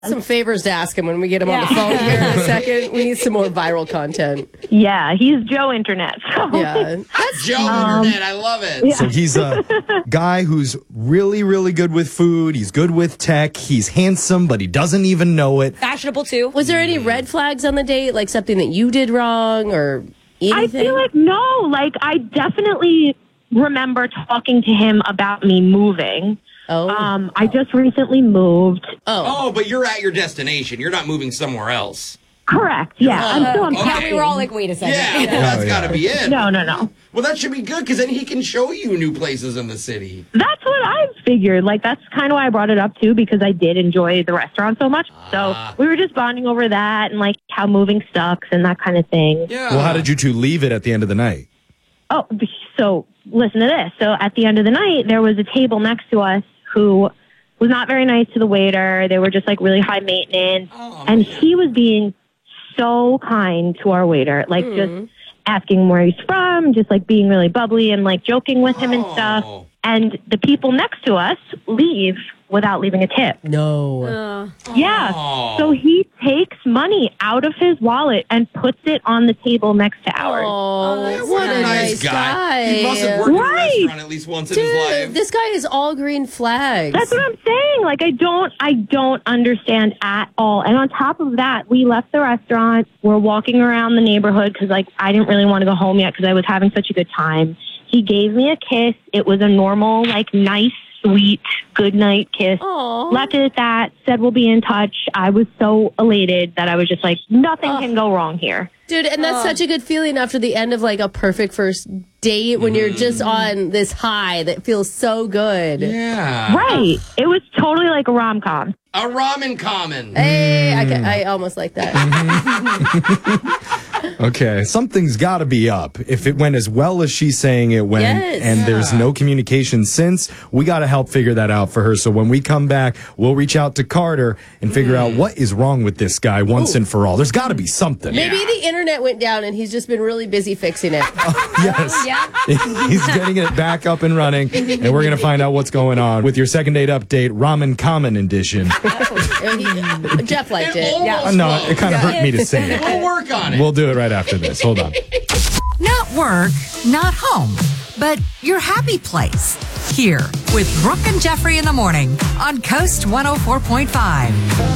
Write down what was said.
Some favors to ask him when we get him on the phone here in a second. We need some more viral content. Yeah, he's Joe Internet. So. Yeah, That's Joe Internet. I love it. Yeah. So he's a guy who's really, really good with food. He's good with tech. He's handsome, but he doesn't even know it. Fashionable, too. Was there any red flags on the date, like something that you did wrong or anything? I feel like no. Like, I definitely remember talking to him about me moving. I just recently moved. Oh, but you're at your destination. You're not moving somewhere else. Correct. Yeah. I'm still unpacking. We were all like, wait a second. Yeah, well, that's got to be it. No. Well, that should be good because then he can show you new places in the city. That's what I figured. Like, that's kind of why I brought it up, too, because I did enjoy the restaurant so much. So we were just bonding over that and, like, how moving sucks and that kind of thing. Yeah. Well, how did you two leave it at the end of the night? Oh, so listen to this. So at the end of the night, there was a table next to us who was not very nice to the waiter. They were just, like, really high maintenance. And he was being so kind to our waiter, like, just asking where he's from, just, like, being really bubbly and, like, joking with him and stuff. And the people next to us leave without leaving a tip. No. Yeah. So he takes money out of his wallet and puts it on the table next to ours. Oh, what a nice guy. He must have worked in a restaurant at least once in his life. This guy is all green flags. That's what I'm saying. Like, I don't understand at all. And on top of that, we left the restaurant. We're walking around the neighborhood because, like, I didn't really want to go home yet because I was having such a good time. He gave me a kiss. It was a normal, like, nice, sweet, good night kiss. Aww. Left it at that, said we'll be in touch. I was so elated that I was just like, nothing can go wrong here. Dude, and that's such a good feeling after the end of, like, a perfect first date when you're just on this high that feels so good. Yeah. Right. It was totally like a rom-com. A ramen common. Hey, I almost like that. Okay, something's got to be up. If it went as well as she's saying it went, Yes. and there's no communication since, we got to help figure that out for her. So when we come back, we'll reach out to Carter and figure out what is wrong with this guy once and for all. There's got to be something. Maybe the internet went down and he's just been really busy fixing it. Yes. Yeah. He's getting it back up and running, and we're going to find out what's going on with your second date update, Ramen Common edition. Jeff liked it. Almost No, close. it kind of hurt me to say it. We'll work on it. We'll do it right after this. Hold on. Not work, not home, but your happy place. Here with Brooke and Jeffrey in the morning on Coast 104.5.